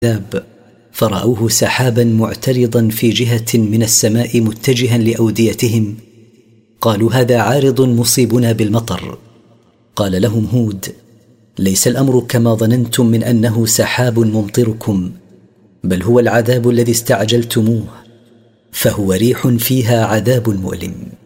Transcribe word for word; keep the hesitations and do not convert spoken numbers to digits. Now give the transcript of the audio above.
العذاب فرأوه سحابا معترضا في جهة من السماء متجها لأوديتهم، قالوا هذا عارض مصيبنا بالمطر. قال لهم هود: ليس الأمر كما ظننتم من أنه سحاب ممطركم، بل هو العذاب الذي استعجلتموه، فهو ريح فيها عذاب مؤلم.